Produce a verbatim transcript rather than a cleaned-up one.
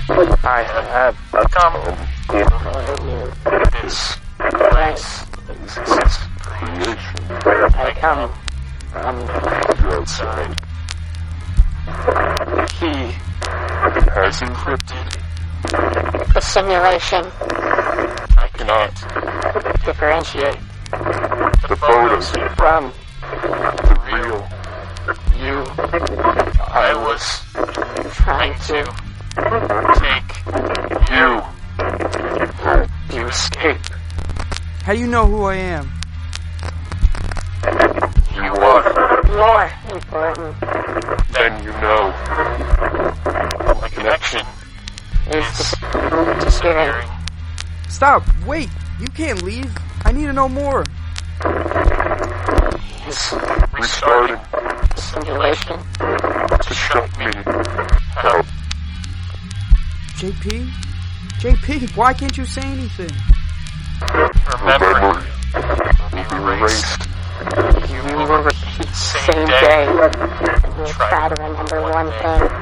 I have come this place exists creation. I come from the outside. He has encrypted The simulation. I cannot Differentiate the photos from the real you. I was trying to take you. You escape. How do you know who I am? You are. more important Then you know. My connection is disappearing. Stop! Wait! You can't leave! I need to know more! is restarting Simulation. to shut me out. J P? J P, why can't you say anything? Remember, will be erased. You will repeat the same day. You'll try to remember one thing.